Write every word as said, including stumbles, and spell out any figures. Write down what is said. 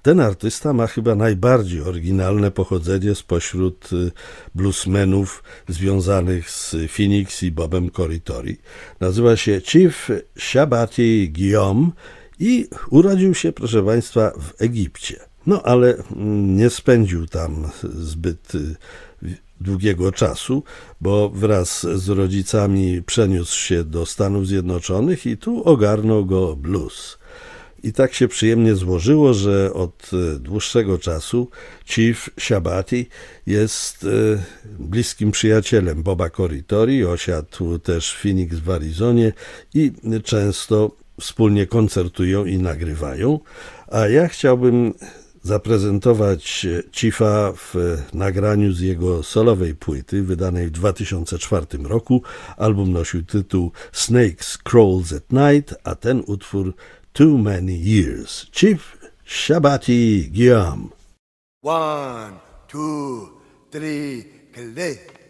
Ten artysta ma chyba najbardziej oryginalne pochodzenie spośród bluesmenów związanych z Phoenix i Bobem Corritore. Nazywa się Chief Shabati Guillaume i urodził się, proszę Państwa, w Egipcie. No ale nie spędził tam zbyt długiego czasu, bo wraz z rodzicami przeniósł się do Stanów Zjednoczonych i tu ogarnął go blues. I tak się przyjemnie złożyło, że od dłuższego czasu Chief Shabati jest bliskim przyjacielem Boba Corritore, osiadł też w Phoenix w Arizonie i często wspólnie koncertują i nagrywają, a ja chciałbym zaprezentować Chiefa w nagraniu z jego solowej płyty wydanej w dwa tysiące czwartym roku. Album nosił tytuł Snakes Crawls at Night, a ten utwór Too Many Years. Chief Shabati Guillaume. One, two, three, click.